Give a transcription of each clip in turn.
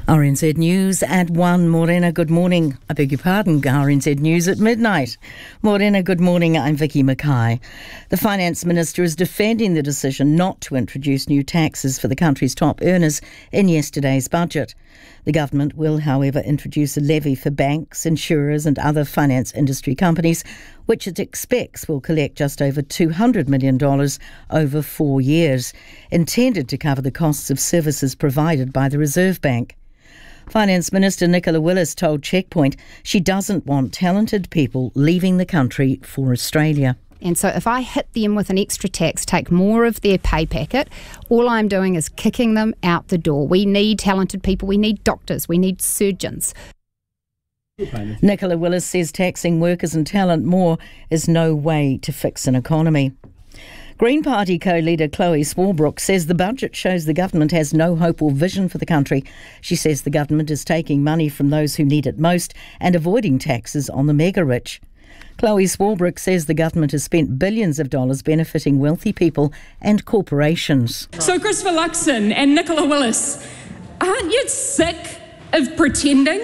RNZ News at 1. Morena, good morning. I beg your pardon, RNZ News at midnight. Morena, good morning. I'm Vicky Mackay. The Finance Minister is defending the decision not to introduce new taxes for the country's top earners in yesterday's budget. The government will, however, introduce a levy for banks, insurers and other finance industry companies, which it expects will collect just over $200 million over 4 years, intended to cover the costs of services provided by the Reserve Bank. Finance Minister Nicola Willis told Checkpoint she doesn't want talented people leaving the country for Australia. And so if I hit them with an extra tax, take more of their pay packet, all I'm doing is kicking them out the door. We need talented people, we need doctors, we need surgeons. Nicola Willis says taxing workers and talent more is no way to fix an economy. Green Party co-leader Chloe Swarbrick says the budget shows the government has no hope or vision for the country. She says the government is taking money from those who need it most and avoiding taxes on the mega-rich. Chloe Swarbrick says the government has spent billions of dollars benefiting wealthy people and corporations. So Christopher Luxon and Nicola Willis, aren't you sick of pretending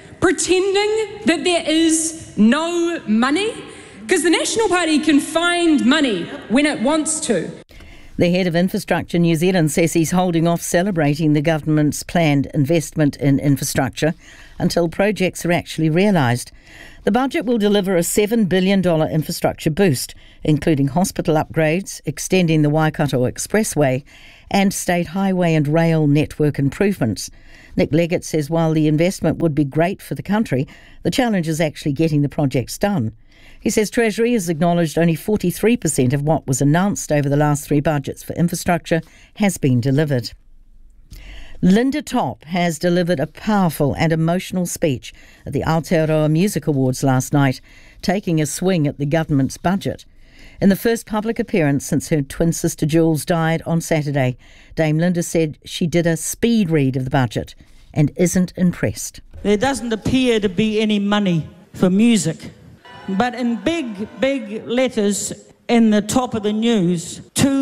that there is no money? Because the National Party can find money when it wants to. The head of Infrastructure New Zealand says he's holding off celebrating the government's planned investment in infrastructure until projects are actually realised. The budget will deliver a $7 billion infrastructure boost, including hospital upgrades, extending the Waikato Expressway and state highway and rail network improvements. Nick Leggett says while the investment would be great for the country, the challenge is actually getting the projects done. He says Treasury has acknowledged only 43% of what was announced over the last 3 budgets for infrastructure has been delivered. Linda Topp has delivered a powerful and emotional speech at the Aotearoa Music Awards last night, taking a swing at the government's budget. In the first public appearance since her twin sister Jules died on Saturday, Dame Linda said she did a speed read of the budget and isn't impressed. There doesn't appear to be any money for music. But in big letters in the top of the news,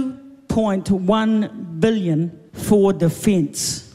2.1 billion for defence.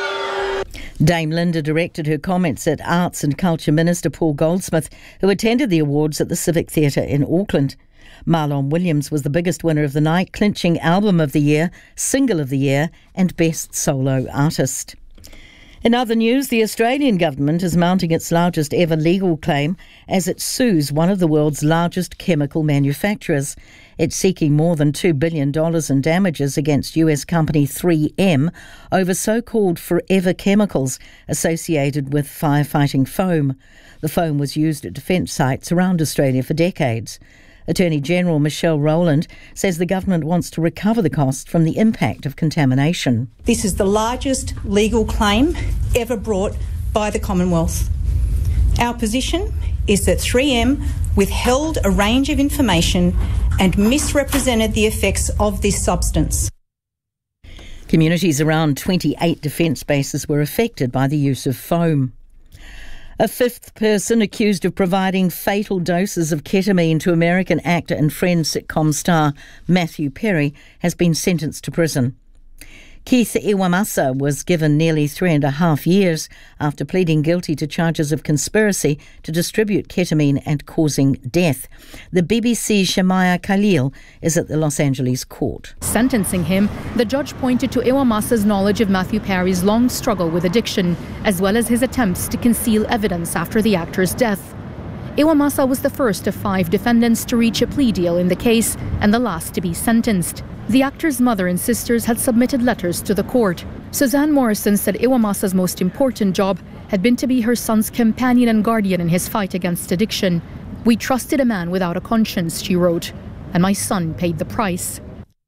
Dame Linda directed her comments at Arts and Culture Minister Paul Goldsmith, who attended the awards at the Civic Theatre in Auckland. Marlon Williams was the biggest winner of the night, clinching Album of the Year, Single of the Year and Best Solo Artist. In other news, the Australian government is mounting its largest ever legal claim as it sues one of the world's largest chemical manufacturers. It's seeking more than $2 billion in damages against US company 3M over so-called forever chemicals associated with firefighting foam. The foam was used at defence sites around Australia for decades. Attorney General Michelle Rowland says the government wants to recover the cost from the impact of contamination. This is the largest legal claim ever brought by the Commonwealth. Our position is that 3M withheld a range of information and misrepresented the effects of this substance. Communities around 28 defence bases were affected by the use of foam. A 5th person accused of providing fatal doses of ketamine to American actor and Friends sitcom star Matthew Perry has been sentenced to prison. Keith Iwamasa was given nearly 3.5 years after pleading guilty to charges of conspiracy to distribute ketamine and causing death. The BBC's Shamaya Khalil is at the Los Angeles court. Sentencing him, the judge pointed to Iwamasa's knowledge of Matthew Perry's long struggle with addiction, as well as his attempts to conceal evidence after the actor's death. Iwamasa was the first of 5 defendants to reach a plea deal in the case and the last to be sentenced. The actor's mother and sisters had submitted letters to the court. Suzanne Morrison said Iwamasa's most important job had been to be her son's companion and guardian in his fight against addiction. "We trusted a man without a conscience," she wrote, "and my son paid the price."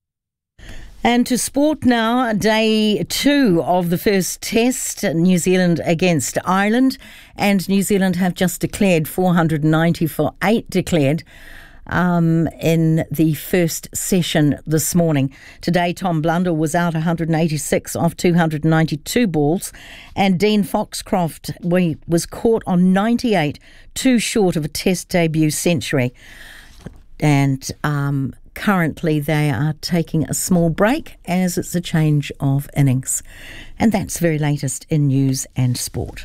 And to sport now, day 2 of the first test, New Zealand against Ireland. And New Zealand have just declared 490 for 8 declared in the first session this morning. Today, Tom Blundell was out 186 off 292 balls, and Dean Foxcroft was caught on 98, too short of a test debut century. And currently they are taking a small break as it's a change of innings. And that's the very latest in news and sport.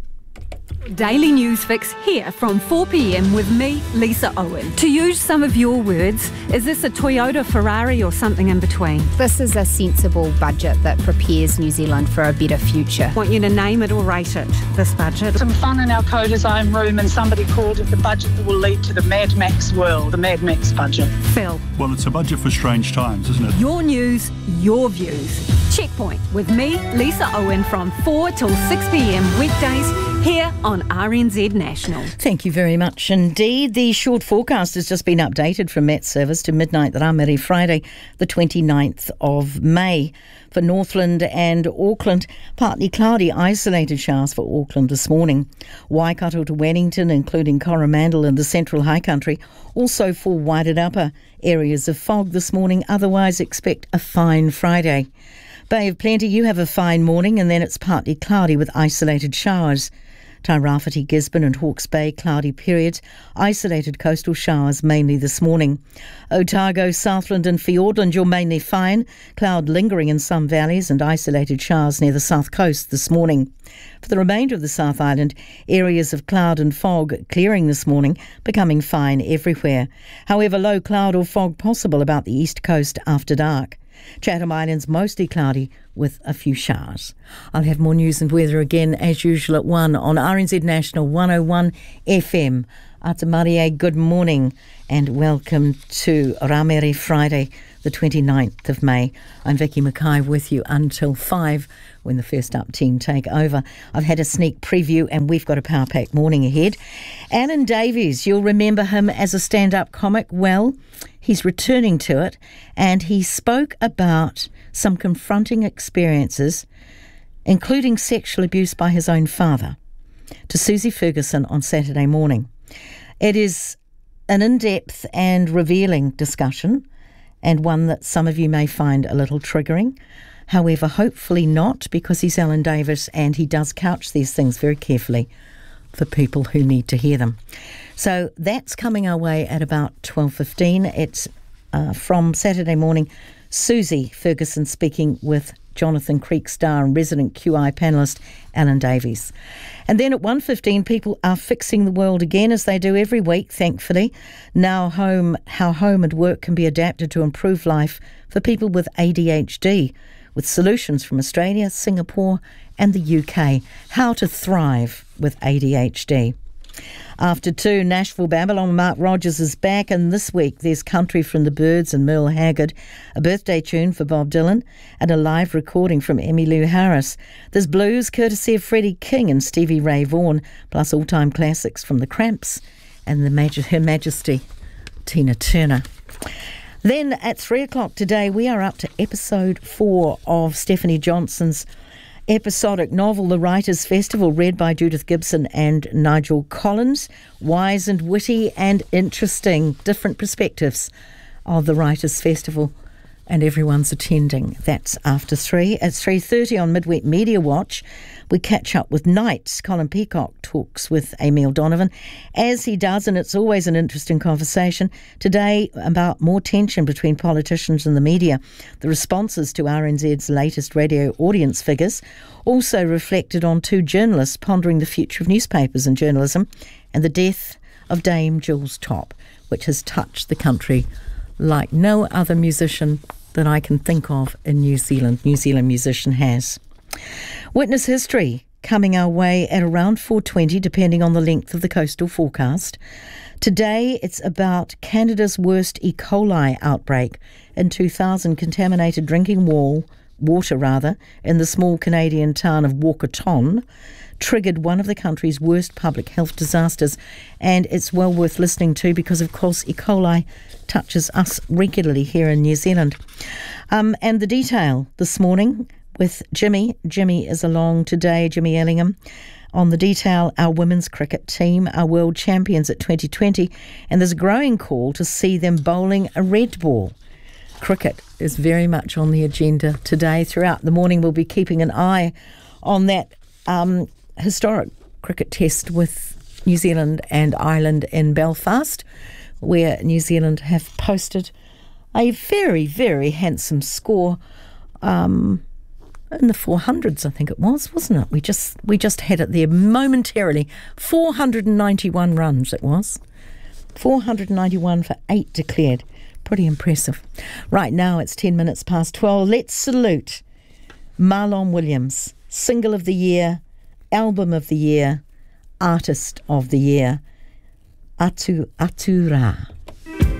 Daily News Fix here from 4 p.m. with me, Lisa Owen. To use some of your words, is this a Toyota, Ferrari or something in between? This is a sensible budget that prepares New Zealand for a better future. I want you to name it or rate it, this budget. Some fun in our co-design room, and somebody called it the budget that will lead to the Mad Max world, the Mad Max budget. Phil. Well, it's a budget for strange times, isn't it? Your news, your views. Checkpoint with me, Lisa Owen, from 4 till 6 p.m. weekdays here on RNZ National. Thank you very much indeed. The short forecast has just been updated from Met Service to midnight Ramere Friday, the 29th of May. For Northland and Auckland, partly cloudy, isolated showers for Auckland this morning. Waikato to Wellington, including Coromandel and the Central High Country, also for Wairarapa. Areas of fog this morning, otherwise expect a fine Friday. Bay of Plenty, you have a fine morning, and then it's partly cloudy with isolated showers. Tairāwhiti, Gisborne and Hawke's Bay, cloudy periods. Isolated coastal showers mainly this morning. Otago, Southland and Fiordland, you're mainly fine. Cloud lingering in some valleys and isolated showers near the south coast this morning. For the remainder of the South Island, areas of cloud and fog clearing this morning, becoming fine everywhere. However, low cloud or fog possible about the east coast after dark. Chatham Islands mostly cloudy with a few showers. I'll have more news and weather again as usual at 1 on RNZ National 101 FM. Ata Marie, good morning and welcome to Ramere Friday, the 29th of May. I'm Vicky Mackay with you until 5 when the First Up team take over. I've had a sneak preview and we've got a power pack morning ahead. Alan Davies, you'll remember him as a stand-up comic. Well, he's returning to it, and he spoke about some confronting experiences, including sexual abuse by his own father, to Susie Ferguson on Saturday morning. It is an in-depth and revealing discussion, and one that some of you may find a little triggering. However, hopefully not, because he's Alan Davis and he does couch these things very carefully for people who need to hear them. So that's coming our way at about 12:15. It's from Saturday morning, Susie Ferguson speaking with Jonathan Creekstar and resident QI panellist Alan Davies. And then at 1:15, people are fixing the world again, as they do every week, thankfully. Now how home and work can be adapted to improve life for people with ADHD, with solutions from Australia, Singapore and the UK. How to thrive with ADHD. After 2, Nashville Babylon, Mark Rogers is back, and this week there's Country from the Byrds and Merle Haggard, a birthday tune for Bob Dylan, and a live recording from Emmylou Harris. There's blues courtesy of Freddie King and Stevie Ray Vaughan, plus all-time classics from the Cramps and Her Majesty Tina Turner. Then at 3 o'clock today, we are up to episode 4 of Stephanie Johnson's episodic novel, The Writers' Festival, read by Judith Gibson and Nigel Collins. Wise and witty and interesting, different perspectives of the Writers' Festival, and everyone's attending. That's after 3. At 3:30 on Midweek Media Watch, we catch up with Knights. Colin Peacock talks with Emil Donovan, as he does, and it's always an interesting conversation. Today, about more tension between politicians and the media. The responses to RNZ's latest radio audience figures also reflected on 2 journalists pondering the future of newspapers and journalism, and the death of Dame Jules Topp, which has touched the country like no other musician that I can think of in New Zealand. New Zealand musician has. Witness history coming our way at around 4:20, depending on the length of the coastal forecast. Today it's about Canada's worst E. coli outbreak. In 2000, contaminated drinking water in the small Canadian town of Walkerton triggered one of the country's worst public health disasters, and it's well worth listening to because, of course, E. coli touches us regularly here in New Zealand. And the detail this morning with Jimmy. Jimmy is along today, Jimmy Ellingham. On the detail, our women's cricket team are world champions at 2020, and there's a growing call to see them bowling a red ball. Cricket is very much on the agenda today. Throughout the morning, we'll be keeping an eye on that historic cricket test with New Zealand and Ireland in Belfast, where New Zealand have posted A very, very handsome score. In the 400s, I think it was, wasn't it? We just had it there momentarily. 491 runs it was. 491 for 8 declared. Pretty impressive. Right now it's 10 minutes past 12. Let's salute Marlon Williams, Single of the Year, Album of the Year, Artist of the Year, Atura.